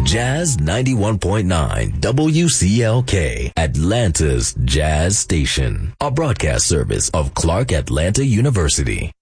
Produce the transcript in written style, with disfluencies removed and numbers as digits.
Jazz 91.9 WCLK, Atlanta's Jazz Station. A broadcast service of Clark Atlanta University.